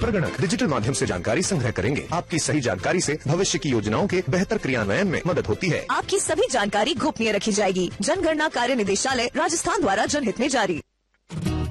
प्रगणक digital माध्यम से जानकारी संग्रह करेंगे। आपकी सही जानकारी से भविष्य की योजनाओं के बेहतर क्रियान्वयन में मदद होती है। आपकी सभी जानकारी गोपनीय रखी जाएगी। जनगणना कार्य निदेशालय राजस्थान द्वारा जनहित में जारी।